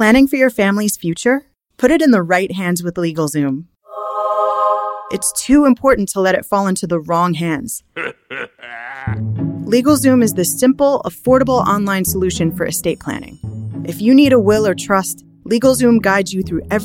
Planning for your family's future? Put it in the right hands with LegalZoom. It's too important to let it fall into the wrong hands. LegalZoom is the simple, affordable online solution for estate planning. If you need a will or trust, LegalZoom guides you through every